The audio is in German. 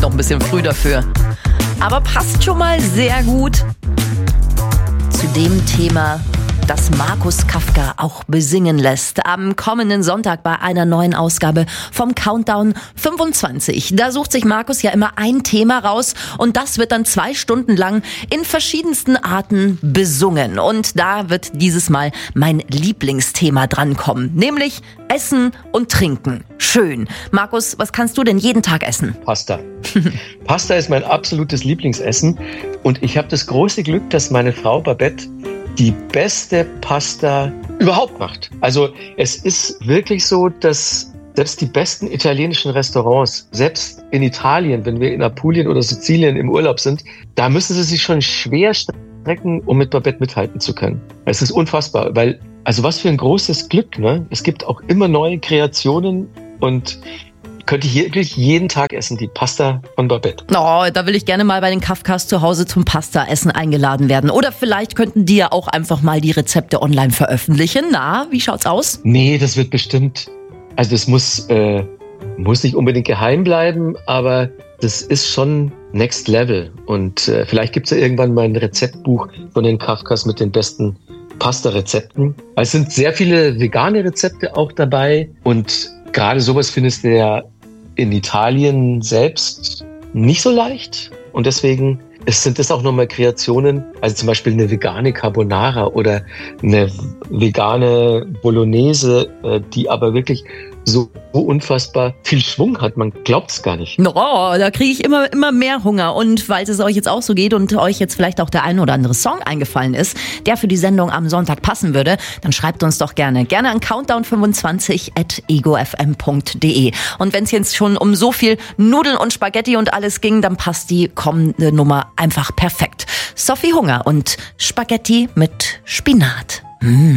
noch ein bisschen früh dafür. Aber passt schon mal sehr gut zu dem Thema, das Markus Kafka auch besingen lässt. Am kommenden Sonntag bei einer neuen Ausgabe vom Countdown 25. Da sucht sich Markus ja immer ein Thema raus und das wird dann 2 Stunden lang in verschiedensten Arten besungen. Und da wird dieses Mal mein Lieblingsthema drankommen, nämlich Essen und Trinken. Schön. Markus, was kannst du denn jeden Tag essen? Pasta. Pasta ist mein absolutes Lieblingsessen und ich habe das große Glück, dass meine Frau Babette die beste Pasta überhaupt macht. Also es ist wirklich so, dass selbst die besten italienischen Restaurants, selbst in Italien, wenn wir in Apulien oder Sizilien im Urlaub sind, da müssen sie sich schon schwer strecken, um mit Babette mithalten zu können. Es ist unfassbar, weil, also was für ein großes Glück, ne? Es gibt auch immer neue Kreationen und könnte ich wirklich jeden Tag essen, die Pasta von Babette. Oh, da will ich gerne mal bei den Kafkas zu Hause zum Pasta-Essen eingeladen werden. Oder vielleicht könnten die ja auch einfach mal die Rezepte online veröffentlichen. Na, wie schaut's aus? Nee, das wird bestimmt, also das muss nicht unbedingt geheim bleiben, aber das ist schon Next Level. Und vielleicht gibt's ja irgendwann mal ein Rezeptbuch von den Kafkas mit den besten Pasta-Rezepten. Es sind sehr viele vegane Rezepte auch dabei und gerade sowas findest du ja in Italien selbst nicht so leicht und deswegen sind das auch nochmal Kreationen, also zum Beispiel eine vegane Carbonara oder eine vegane Bolognese, die aber wirklich so unfassbar viel Schwung hat, man glaubt es gar nicht. Oh, da kriege ich immer mehr Hunger und falls es euch jetzt auch so geht und euch jetzt vielleicht auch der ein oder andere Song eingefallen ist, der für die Sendung am Sonntag passen würde, dann schreibt uns doch gerne an countdown25@egofm.de. Und wenn es jetzt schon um so viel Nudeln und Spaghetti und alles ging, dann passt die kommende Nummer einfach perfekt. Sophie Hunger und Spaghetti mit Spinat.